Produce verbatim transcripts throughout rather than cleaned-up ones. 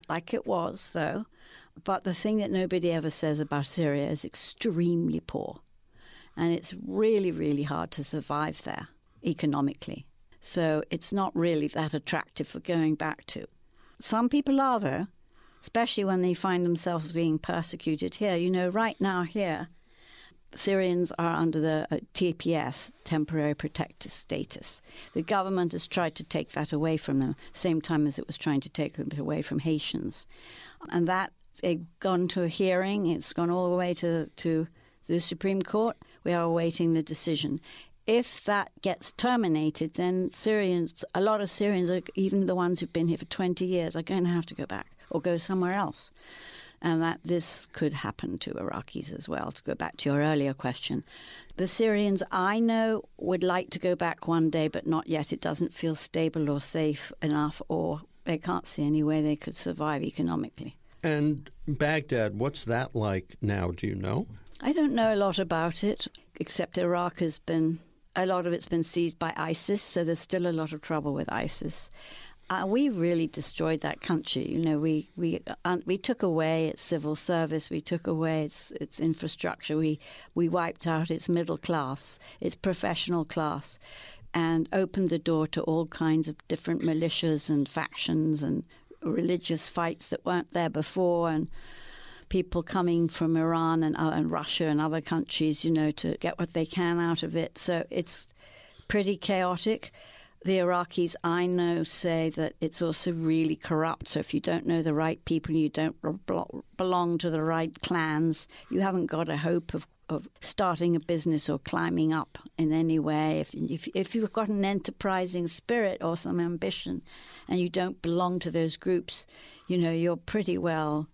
like it was, though. But the thing that nobody ever says about Syria is extremely poor. And it's really, really hard to survive there economically. So it's not really that attractive for going back to. Some people are, though, especially when they find themselves being persecuted here. You know, right now here, Syrians are under the uh, T P S, temporary protected status. The government has tried to take that away from them, same time as it was trying to take it away from Haitians. And that, they've gone to a hearing. It's gone all the way to, to the Supreme Court. We are awaiting the decision. If that gets terminated, then Syrians, a lot of Syrians, even the ones who've been here for twenty years, are going to have to go back or go somewhere else. And that this could happen to Iraqis as well, to go back to your earlier question. The Syrians I know would like to go back one day, but not yet. It doesn't feel stable or safe enough, or they can't see any way they could survive economically. And Baghdad, what's that like now? Do you know? I don't know a lot about it, except Iraq has been, a lot of it's been seized by ISIS, so there's still a lot of trouble with ISIS. Uh, we really destroyed that country. You know, we we uh, we took away its civil service, we took away its its infrastructure, we we wiped out its middle class, its professional class, and opened the door to all kinds of different militias and factions and religious fights that weren't there before, and people coming from Iran and, uh, and Russia and other countries, you know, to get what they can out of it. So it's pretty chaotic. The Iraqis I know say that it's also really corrupt. So if you don't know the right people, you don't belong to the right clans, you haven't got a hope of, of starting a business or climbing up in any way. If, if, if you've got an enterprising spirit or some ambition and you don't belong to those groups, you know, you're pretty well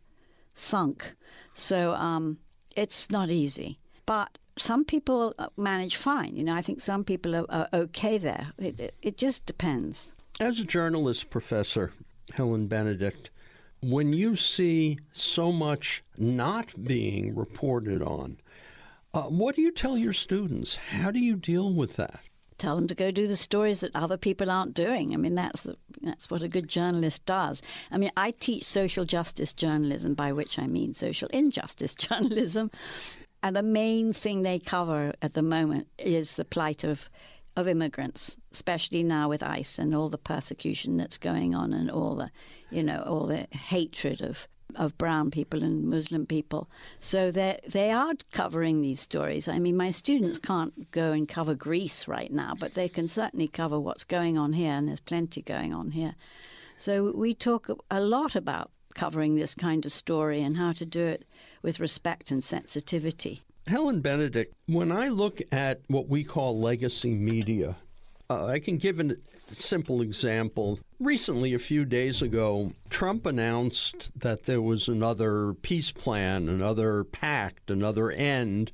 sunk. So um, it's not easy. But some people manage fine. You know, I think some people are, are okay there. It, it, it just depends. As a journalist, Professor Helen Benedict, when you see so much not being reported on, uh, what do you tell your students? How do you deal with that? Tell them to go do the stories that other people aren't doing. I mean, that's the, that's what a good journalist does. I mean, I teach social justice journalism, by which I mean social injustice journalism. And the main thing they cover at the moment is the plight of, of immigrants, especially now with ICE and all the persecution that's going on and all the, you know, all the hatred of, of brown people and Muslim people. So they they are covering these stories. I mean, my students can't go and cover Greece right now, but they can certainly cover what's going on here, and there's plenty going on here. So we talk a lot about covering this kind of story and how to do it with respect and sensitivity. Helen Benedict, when I look at what we call legacy media, uh, I can give a simple example. Recently, a few days ago, Trump announced that there was another peace plan, another pact, another end.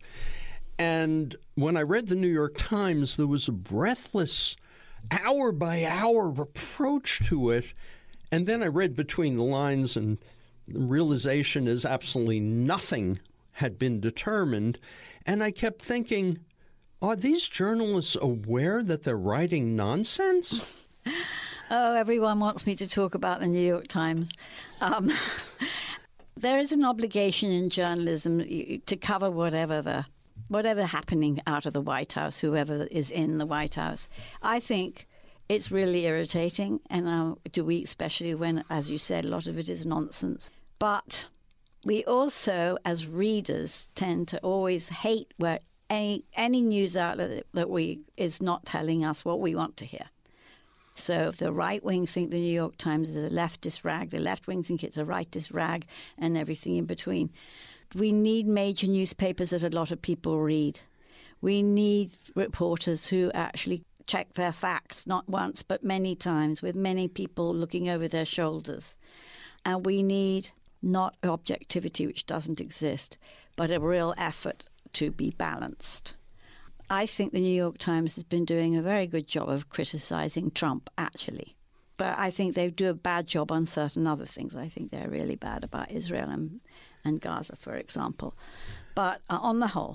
And when I read the New York Times, there was a breathless, hour-by-hour reproach to it. And then I read between the lines, and the realization is absolutely nothing had been determined. And I kept thinking, are these journalists aware that they're writing nonsense? Oh, everyone wants me to talk about the New York Times. Um, there is an obligation in journalism to cover whatever the whatever happening out of the White House, whoever is in the White House. I think it's really irritating, and uh, to we, especially when, as you said, a lot of it is nonsense. But we also, as readers, tend to always hate where any, any news outlet that we is not telling us what we want to hear. So if the right wing think the New York Times is a leftist rag, the left wing think it's a rightist rag, and everything in between. We need major newspapers that a lot of people read. We need reporters who actually check their facts, not once, but many times, with many people looking over their shoulders. And we need not objectivity, which doesn't exist, but a real effort to be balanced. I think the New York Times has been doing a very good job of criticizing Trump, actually. But I think they do a bad job on certain other things. I think they're really bad about Israel and, and Gaza, for example. But uh, on the whole,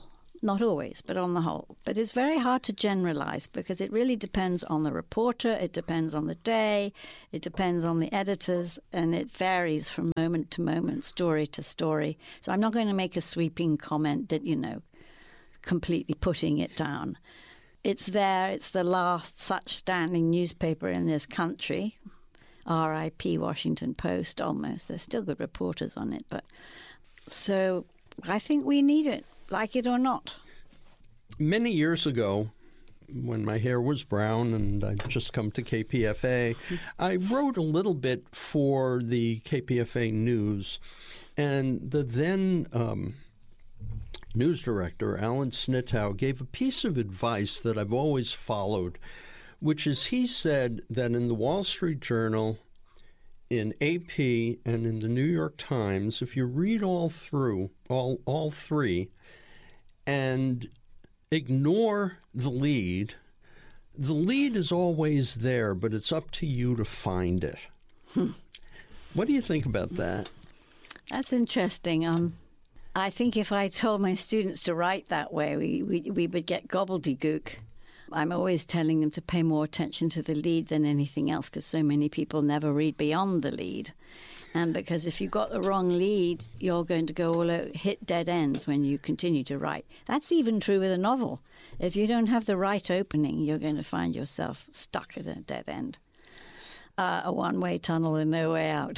not always, but on the whole. But it's very hard to generalize because it really depends on the reporter, it depends on the day, it depends on the editors, and it varies from moment to moment, story to story. So I'm not going to make a sweeping comment that, you know, completely putting it down. It's there, it's the last such standing newspaper in this country, R I P Washington Post almost. There's still good reporters on it, but so I think we need it, like it or not. Many years ago, when my hair was brown and I'd just come to K P F A, I wrote a little bit for the K P F A News, and the then um, news director, Alan Snitow, gave a piece of advice that I've always followed, which is he said that in the Wall Street Journal, in A P, and in the New York Times, if you read all through, all all three, and ignore the lead, the lead is always there, but it's up to you to find it. Hmm. What do you think about that? That's interesting. Um, I think if I told my students to write that way, we, we, we would get gobbledygook. I'm always telling them to pay more attention to the lead than anything else because so many people never read beyond the lead. And because if you've got the wrong lead, you're going to go all out, hit dead ends when you continue to write. That's even true with a novel. If you don't have the right opening, you're going to find yourself stuck at a dead end. Uh, a one-way tunnel and no way out.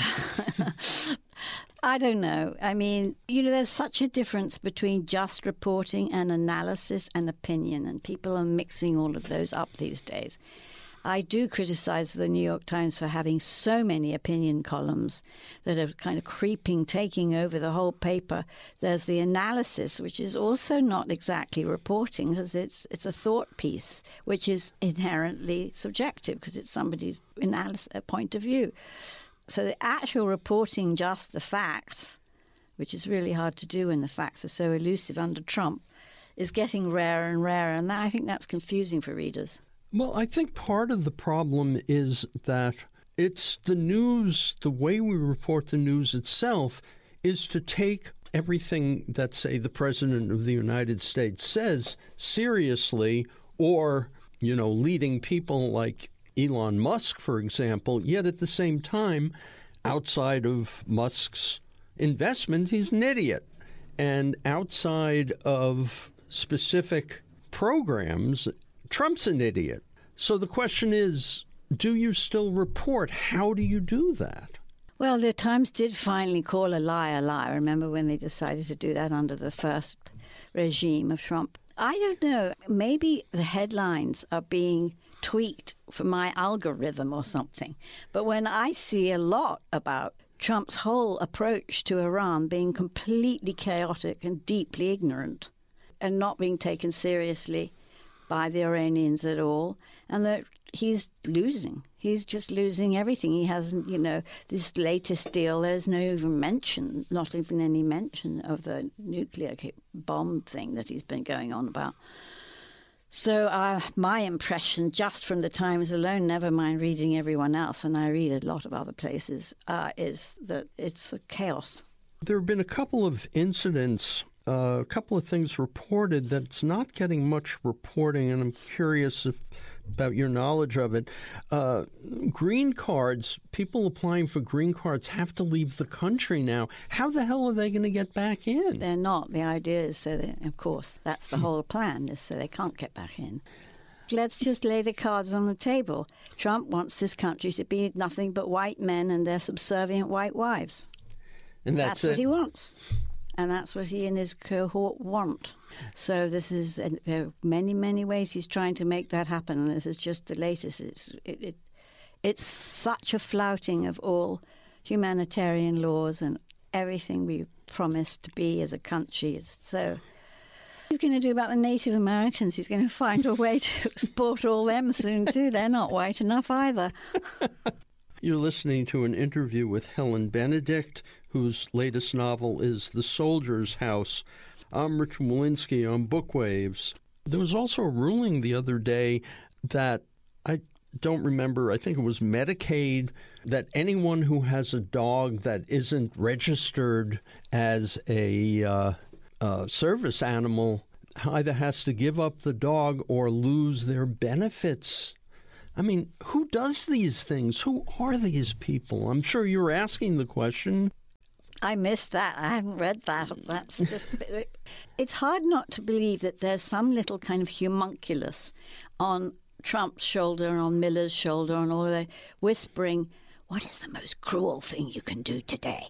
I don't know. I mean, you know, there's such a difference between just reporting and analysis and opinion, and people are mixing all of those up these days. I do criticize the New York Times for having so many opinion columns that are kind of creeping, taking over the whole paper. There's the analysis, which is also not exactly reporting because it's it's a thought piece, which is inherently subjective because it's somebody's analysis, point of view. So the actual reporting just the facts, which is really hard to do when the facts are so elusive under Trump, is getting rarer and rarer, and that, I think that's confusing for readers. Well, I think part of the problem is that it's the news, the way we report the news itself is to take everything that, say, the President of the United States says seriously, or, you know, leading people like Elon Musk, for example, yet at the same time, outside of Musk's investment, he's an idiot. And outside of specific programs, Trump's an idiot. So the question is, do you still report? How do you do that? Well, the Times did finally call a lie a lie. Remember when they decided to do that under the first regime of Trump? I don't know. Maybe the headlines are being tweaked for my algorithm or something. But when I see a lot about Trump's whole approach to Iran being completely chaotic and deeply ignorant and not being taken seriously by the Iranians at all, and that he's losing. He's just losing everything. He hasn't, you know, this latest deal, there's no even mention, not even any mention of the nuclear bomb thing that he's been going on about. So uh, my impression, just from the Times alone, never mind reading everyone else, and I read a lot of other places, uh, is that it's a chaos. There have been a couple of incidents, uh, a couple of things reported that's not getting much reporting, and I'm curious if, about your knowledge of it. Uh, green cards, people applying for green cards have to leave the country now. How the hell are they going to get back in? They're not. The idea is so that, of course, that's the whole plan, is so they can't get back in. Let's just lay the cards on the table. Trump wants this country to be nothing but white men and their subservient white wives. And that's, that's it. what he wants. And that's what he and his cohort want. So this is, and there are many, many ways he's trying to make that happen. And this is just the latest. It's, it, it, it's such a flouting of all humanitarian laws and everything we promised to be as a country. It's so he's going to do about the Native Americans. He's going to find a way to export all them soon, too. They're not white enough either. You're listening to an interview with Helen Benedict, whose latest novel is The Soldier's House. I'm Richard Walensky on Bookwaves. There was also a ruling the other day that I don't remember, I think it was Medicaid, that anyone who has a dog that isn't registered as a uh, uh, service animal either has to give up the dog or lose their benefits. I mean, who does these things? Who are these people? I'm sure you're asking the question. I missed that. I haven't read that. That's just. It's hard not to believe that there's some little kind of homunculus on Trump's shoulder and on Miller's shoulder and all of that, whispering, "What is the most cruel thing you can do today?"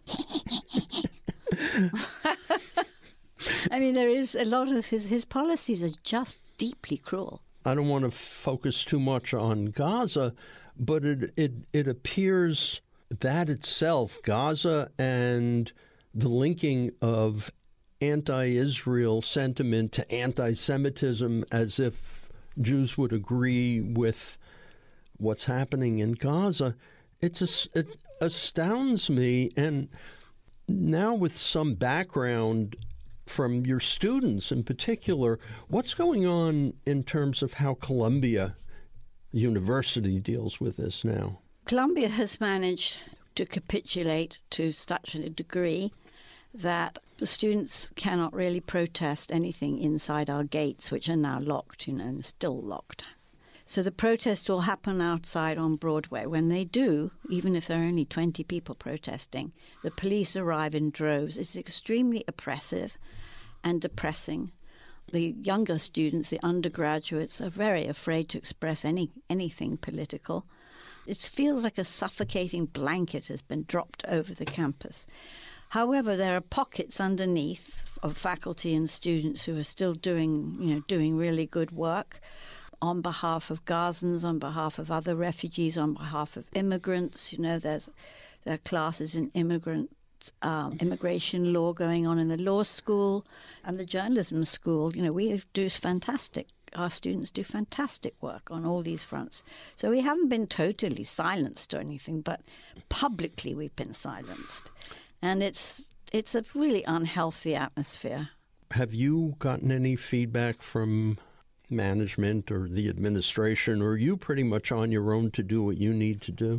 I mean, there is a lot of his, his policies are just deeply cruel. I don't want to focus too much on Gaza, but it it, it appears that itself, Gaza and the linking of anti-Israel sentiment to anti-Semitism, as if Jews would agree with what's happening in Gaza, it's a, it astounds me. And now with some background from your students in particular, what's going on in terms of how Columbia University deals with this now? Columbia has managed to capitulate to such a degree that the students cannot really protest anything inside our gates, which are now locked, you know, and still locked. So the protest will happen outside on Broadway. When they do, even if there are only twenty people protesting, the police arrive in droves. It's extremely oppressive and depressing. The younger students, the undergraduates, are very afraid to express any anything political. It feels like a suffocating blanket has been dropped over the campus. However, there are pockets underneath of faculty and students who are still doing, you know, doing really good work on behalf of Gazans, on behalf of other refugees, on behalf of immigrants. You know, there's there are classes in immigrant um, immigration law going on in the law school and the journalism school. You know, we do fantastic. Our students do fantastic work on all these fronts. So we haven't been totally silenced or anything, but publicly we've been silenced. And it's it's a really unhealthy atmosphere. Have you gotten any feedback from management or the administration, or are you pretty much on your own to do what you need to do?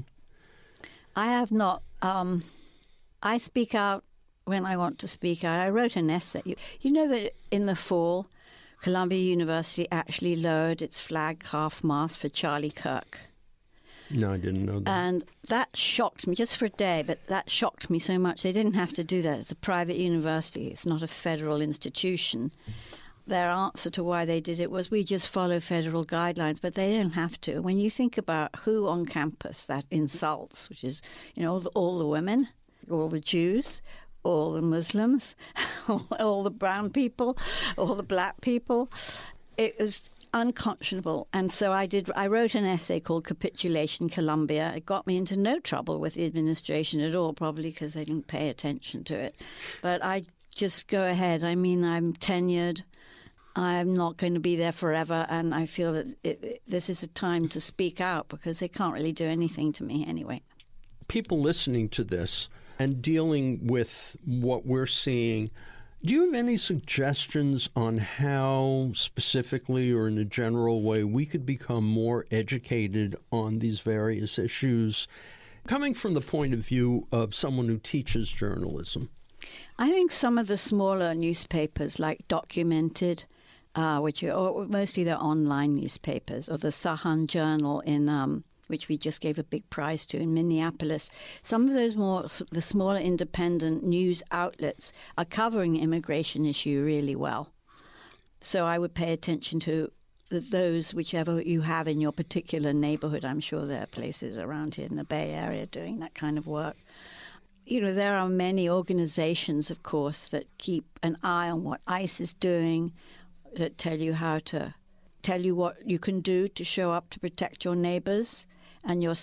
I have not. Um, I speak out when I want to speak out. I wrote an essay. You, you know that in the fall, Columbia University actually lowered its flag half-mast for Charlie Kirk. No, I didn't know that. And that shocked me, just for a day, but that shocked me so much. They didn't have to do that. It's a private university. It's not a federal institution. Their answer to why they did it was, we just follow federal guidelines, but they don't have to. When you think about who on campus that insults, which is, you know, all the, all the women, all the Jews, all the Muslims, all the brown people, all the black people, it was unconscionable. And so I did. I wrote an essay called Capitulation Columbia. It got me into no trouble with the administration at all, probably because they didn't pay attention to it. But I just go ahead. I mean, I'm tenured. I'm not going to be there forever, and I feel that it, it, this is a time to speak out because they can't really do anything to me anyway. People listening to this and dealing with what we're seeing, do you have any suggestions on how specifically or in a general way we could become more educated on these various issues, coming from the point of view of someone who teaches journalism? I think some of the smaller newspapers like Documented, uh, which are or mostly they're online newspapers, or the Sahan Journal in um, which we just gave a big prize to in Minneapolis. Some of those more, the smaller independent news outlets are covering the immigration issue really well. So I would pay attention to those, whichever you have in your particular neighborhood. I'm sure there are places around here in the Bay Area doing that kind of work. You know, there are many organizations, of course, that keep an eye on what ICE is doing, that tell you how to, tell you what you can do to show up to protect your neighbors and your